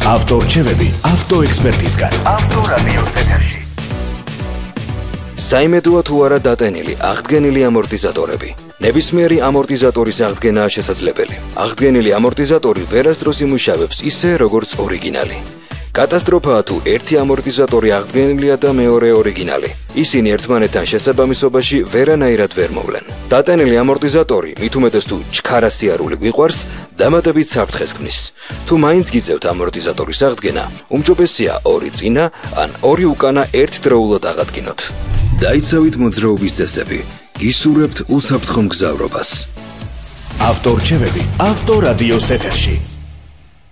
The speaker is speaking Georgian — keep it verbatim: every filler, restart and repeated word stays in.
ავტორჩევები ავტოექსპერტისგან. ავტორადიოს ეთერში. საიმედოა თუ არა დატენილი აღდგენილი ამორტიზატორები. ნებისმიერი ამორტიზატორის აღდგენაა შესაძლებელი. აღდგენილი ამორტიზატორი ვერასდროს იმუშავებს ისე, როგორც ორიგინალი. კატასტროფაა თუ ერთი ამორტიზატორი აღდგენილია და მეორე ორიგინალი. ისინი ერთმანეთთან შესაბამისობაში ვერანაირად ვერ მოვლენ. დატენილი ამორტიზატორი, მით უმეტეს თუ ჩქარასიარული გვიყვარს, დამატებით საფრთხეს ქმნის. თუ მაინც გიწევთ ამორტიზატორის აღდგენა, უმჯობესია ორი წინა ან ორი უკანა ერთდროულად აღადგინოთ. დაიცავით მოძრაობის წესები. გისურვებთ უსაფრთხო მგზავრობას. ავტორჩევები ავტორადიოს ეთერში.